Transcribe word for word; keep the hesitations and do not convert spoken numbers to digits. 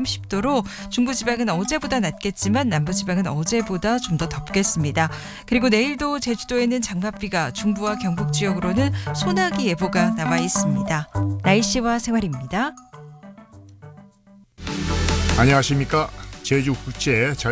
삼십 도로 중부지방은 어제보다 낮겠지만 남부지방은 어제보다 좀 더 덥겠습니다. 그리고 내일도 제주도에는 장맛비가, 중부와 경북 지역으로는 소나기 예보가 나와 있습니다. 날씨와 생활입니다. 안녕하십니까. 제주국제